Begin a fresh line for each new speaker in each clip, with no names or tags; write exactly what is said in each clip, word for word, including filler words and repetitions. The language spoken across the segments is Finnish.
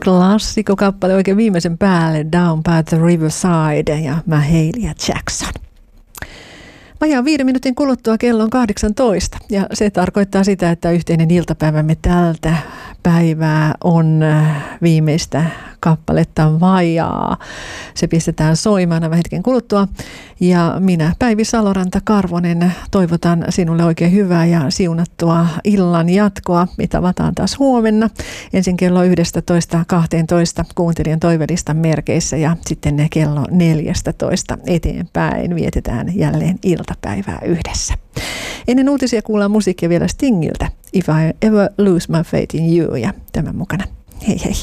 klassikkokappale oikein viimeisen päälle, Down by the Riverside ja Mahalia ja Jackson. Vajaan viiden minuutin kuluttua kello on kahdeksantoista ja se tarkoittaa sitä, että yhteinen iltapäivämme tältä päivää on viimeistä kappaletta vajaa. Se pistetään soimaan aivan hetken kuluttua ja minä Päivi Saloranta-Karvonen toivotan sinulle oikein hyvää ja siunattua illan jatkoa, mitä avataan taas huomenna. Ensin kello yksitoista kaksitoista kuuntelijan toivelistan merkeissä ja sitten ne kello neljätoista eteenpäin vietetään jälleen iltapäivää yhdessä. Ennen uutisia kuullaan musiikkia vielä Stingiltä, If I Ever Lose My Faith in You ja tämän mukana. Hei hei.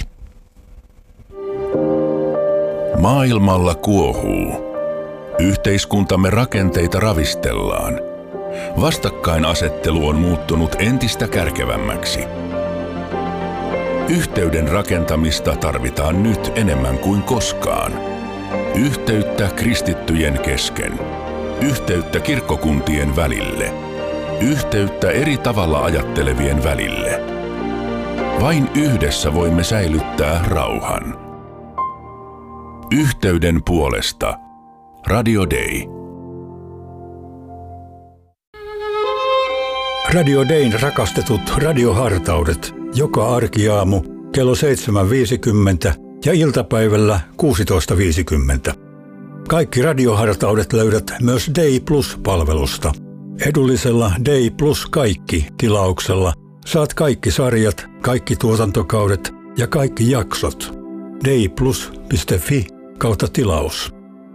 Maailmalla kuohuu. Yhteiskuntamme rakenteita ravistellaan. Vastakkainasettelu on muuttunut entistä kärkevämmäksi. Yhteyden rakentamista tarvitaan nyt enemmän kuin koskaan. Yhteyttä kristittyjen kesken. Yhteyttä kirkkokuntien välille. Yhteyttä eri tavalla ajattelevien välille. Vain yhdessä voimme säilyttää rauhan. Yhteyden puolesta. Radio Day.
Radio Dayn rakastetut radiohartaudet joka arkiaamu kello seitsemän viisikymmentä ja iltapäivällä kuusitoista viisikymmentä. Kaikki radiohartaudet löydät myös Day Plus-palvelusta. Edullisella Day Plus kaikki -tilauksella saat kaikki sarjat, kaikki tuotantokaudet ja kaikki jaksot. dayplus piste fi kautta tilaus.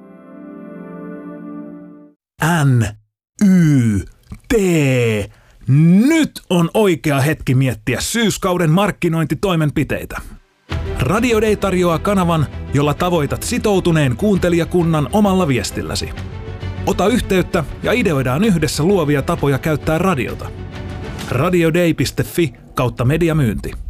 N, Y, T. Nyt on oikea hetki miettiä syyskauden markkinointitoimenpiteitä. Radio Day tarjoaa kanavan, jolla tavoitat sitoutuneen kuuntelijakunnan omalla viestilläsi. Ota yhteyttä ja ideoidaan yhdessä luovia tapoja käyttää radiota. radioday piste fi kautta mediamyynti.